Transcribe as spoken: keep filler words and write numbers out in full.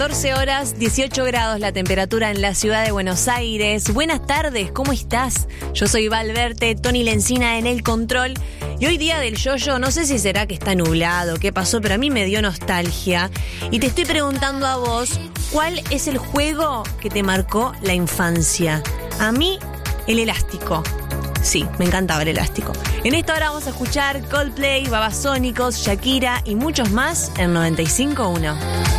catorce horas, dieciocho grados la temperatura en la ciudad de Buenos Aires. Buenas tardes, ¿cómo estás? Yo soy Valverte, Tony Lencina en el control. Y hoy día del yo-yo, no sé si será que está nublado, qué pasó, pero a mí me dio nostalgia. Y te estoy preguntando a vos, ¿cuál es el juego que te marcó la infancia? A mí, el elástico. Sí, me encantaba el elástico. En esta hora vamos a escuchar Coldplay, Babasónicos, Shakira y muchos más en noventa y cinco punto uno.